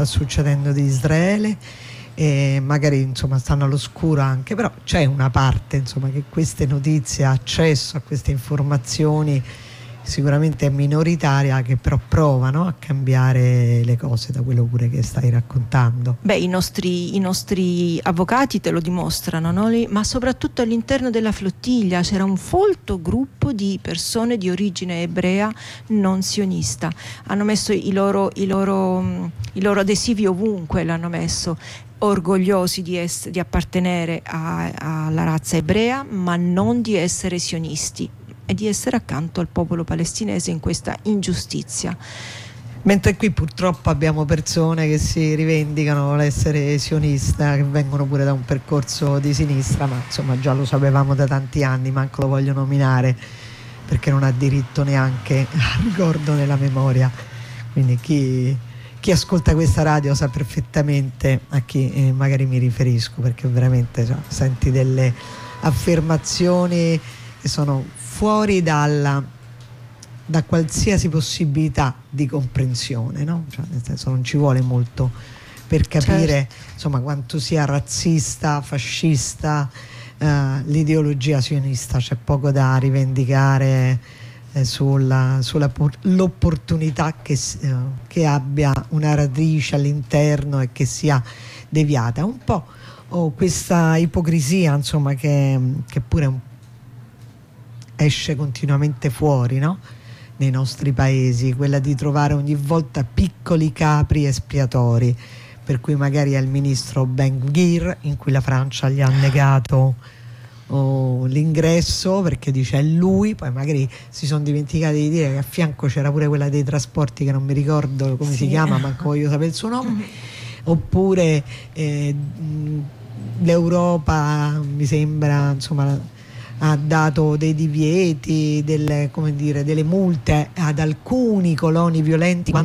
succedendo di Israele, e magari insomma stanno all'oscuro anche, però c'è una parte insomma che queste notizie, accesso a queste informazioni sicuramente è minoritaria, che però provano a cambiare le cose, da quello pure che stai raccontando. Beh, i nostri avvocati te lo dimostrano, no? Ma soprattutto all'interno della flottiglia c'era un folto gruppo di persone di origine ebrea non sionista. Hanno messo i loro adesivi ovunque, l'hanno messo, orgogliosi di appartenere alla razza ebrea, ma non di essere sionisti e di essere accanto al popolo palestinese in questa ingiustizia. Mentre qui purtroppo abbiamo persone che si rivendicano l'essere sionista, che vengono pure da un percorso di sinistra, ma insomma già lo sapevamo da tanti anni, manco lo voglio nominare perché non ha diritto neanche al ricordo nella memoria. Quindi chi ascolta questa radio sa perfettamente a chi magari mi riferisco, perché veramente senti delle affermazioni che sono fuori da qualsiasi possibilità di comprensione, no? Cioè, nel senso, non ci vuole molto per capire, certo, insomma, quanto sia razzista, fascista l'ideologia sionista. C'è poco da rivendicare sull'opportunità che abbia una radice all'interno e che sia deviata. Un po' questa ipocrisia, insomma, che pure esce continuamente fuori, no? Nei nostri paesi, quella di trovare ogni volta piccoli capri espiatori, per cui magari è il ministro Ben-Gvir, in cui la Francia gli ha negato l'ingresso perché dice è lui, poi magari si sono dimenticati di dire che a fianco c'era pure quella dei trasporti che non mi ricordo come si chiama, manco voglio sapere il suo nome. Oppure l'Europa, mi sembra, insomma, ha dato dei divieti, delle multe ad alcuni coloni violenti